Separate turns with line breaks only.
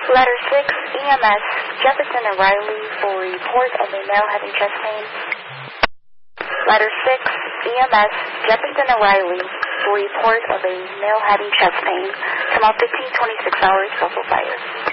Letter 6, EMS, Jefferson and Riley for report of a male having chest pain. Letter 6, EMS, Jefferson and Riley for report of a male having chest pain. Come out 1526 hours, focal fire.